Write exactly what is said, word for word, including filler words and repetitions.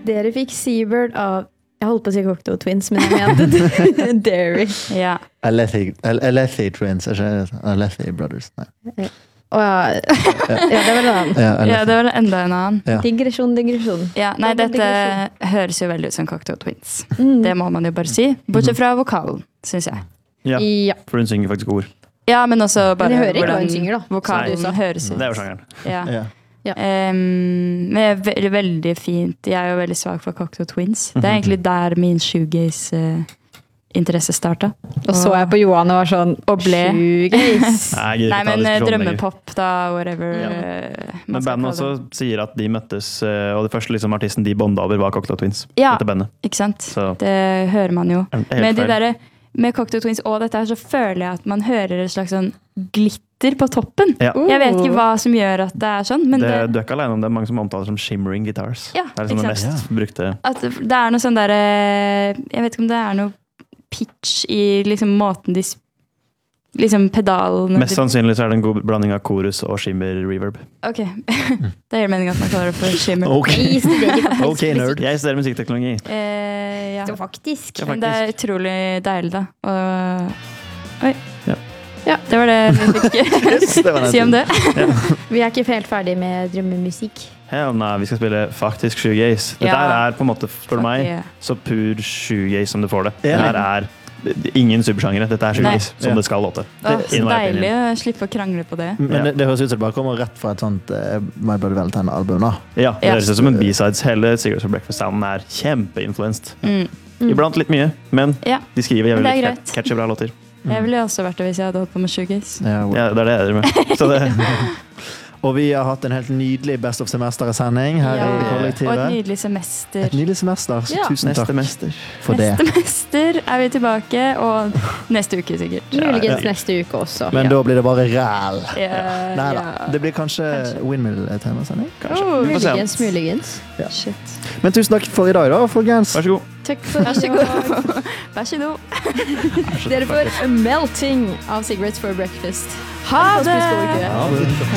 Dere fikk Seabird av Jeg holdt på å si Cocteau Twins, men jeg mente Dairy. Ja. Alethi, Alethi Twins, ikke Alethi Brothers. Nei. Å ja. Ja, det var en annen. Ja, ja, det var enda en annen. Ja. Digresjon, digresjon. Ja, nei, Det var dette digresjon. høres jo veldig ut som Cocteau Twins. Mm. Det må man jo bare si. Bortsett fra vokalen, synes jeg. Ja, Ja. for hun synger faktisk ord. Ja, men også bare Men jeg hører ikke hva hvordan hun synger, da. vokalen Nei. høres ut. Det er jo sjangeren. Ja. Ja. Ja. Um, men ve veldig fint. Jeg er jo veldig svag for Cocteau Twins. Det er egentlig der min shoegaze-interesse startet. Og så jeg på Johan og var sånn Og ble. Shoegaze. Nei, jeg gidder Nei, ikke ta men eh, diskusjonen lenger. drømmepop da, whatever. Ja. eh, man Men skal bandet kalle også det. sier at de møttes, eh, og det første liksom, artisten de bonda over var Cocteau Twins. Ja. Dette bandet. Ikke sant? Så Det hører man jo. det er Med, helt de feil. der, med Cocteau Twins og dette her, så føler jeg at man hører et slags sånn glitter på toppen. Ja. Jeg vet ikke hva som gjør at det er sånn, men det, det, du er ikke alene om det. Mange som omtaler som shimmering guitars. Ja, det er liksom det ikke mest brukte. at det er noe sånn der eh, Jeg vet ikke om det er noe pitch i liksom måten de sp- liksom pedalene Mest sannsynlig så er det en god blanding av chorus og shimmer reverb. Ok, det gir meningen at man kaller det for shimmer. Ok, Vi studerer faktisk Ok, nerd. musikk. Jeg studerer musikkteknologi. Eh, ja. Så faktisk. Ja, Men det er faktisk. utrolig deilig, da. Og... Oi. Ja. Ja. Det var det vi fikk det var si om det. Vi er ikke helt ferdig med drømmemusikk. Hell nei, vi skal spille faktisk shoegaze. Dette Ja. her er på en måte, for meg, Ok. så pur shoegaze som du får det. Ja. Det her er ingen supersjangere. Dette er shoegaze, Nei. som Ja. det skal låte. Å, så In my opinion. deilig å slippe å krangle på det. Men Ja. det, det høres ut som det bare kommer rett fra et sånt uh, My Bloody Valentine-album da. Ja, det Ja. høres ut som en B-sides. Hele Cigarettes for Breakfast-sounden er kjempeinfluenced. Mm. Iblant litt mye, men Ja. de skriver Men det er jævlig greit. cat- catchy bra låter. Jeg ville også vært det hvis jeg hadde holdt på med shoegaze. Ja, well. Ja, det er det jeg driver med. Så det, Og vi har hatt en helt nydelig Best of Semester-sending her Ja. i Og et kollektivet. nydelig semester. Et nydelig semester, så Ja. tusen neste takk mester. for det. Neste mester er vi tilbake, og neste uke sikkert. Muligens Ja. neste uke også. Men Ja. da blir det bare ræl. Ja, Nei da. ja. Det blir kanskje, Kanskje. Windmill-temasending. Kanskje. Oh, Vi får se. Muligens, muligens. Ja. Shit. Men tusen takk for i dag da, folkens. Vær så god. Takk for Vær så god. Vær så god. Dere får A Melting av Cigarettes for Breakfast. Ha det! Ha det.